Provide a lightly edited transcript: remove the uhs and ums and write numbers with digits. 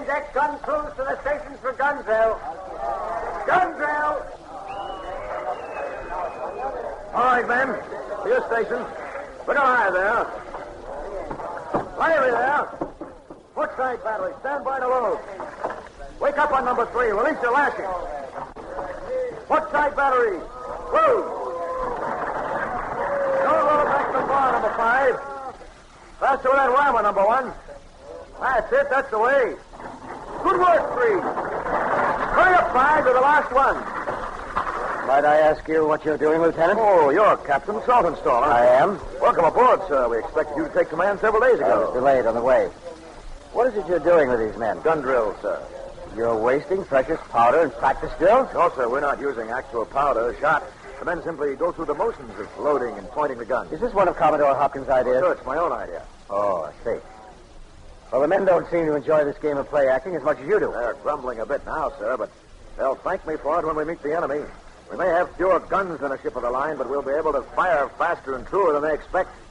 deck gun crews to the stations for gun drill. Gun drill! All right, men. To your stations. Look high there. Lively there. Footside battery. Stand by to load. Wake up on number 3. Release your lashing. Footside battery. Load. Don't roll back the bar, number 5. Faster with that rammer, number 1. That's it. That's the way. Good work, 3. Hurry up, 5, to the last one. Might I ask you what you're doing, Lieutenant? Oh, you're Captain Saltonstall, huh? I am. Welcome aboard, sir. We expected you to take command several days I ago. was delayed on the way. What is it you're doing with these men? Gun drills, sir. You're wasting precious powder in practice drills? No, sir. We're not using actual powder, shot. The men simply go through the motions of loading and pointing the gun. Is this one of Commodore Hopkins' ideas? Sure, it's my own idea. Oh, I see. Well, the men don't seem to enjoy this game of play acting as much as you do. They're grumbling a bit now, sir, but they'll thank me for it when we meet the enemy. We may have fewer guns than a ship of the line, but we'll be able to fire faster and truer than they expect.